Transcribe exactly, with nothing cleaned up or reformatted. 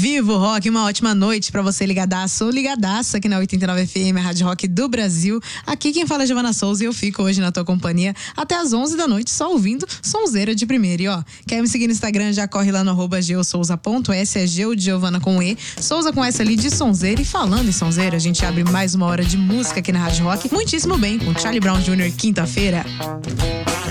Vivo Rock, uma ótima noite pra você ligadaço ou ligadaça aqui na oitenta e nove F M, a Rádio Rock do Brasil. Aqui quem fala é Giovana Souza e eu fico hoje na tua companhia até as onze da noite só ouvindo sonzeira de primeira. E ó, quer me seguir no Instagram, já corre lá no arroba geosouza.s, é Geo de Giovana com E, Souza com S ali de sonzeira. E falando em sonzeira, a gente abre mais uma hora de música aqui na Rádio Rock. Muitíssimo bem, com Charlie Brown júnior quinta-feira.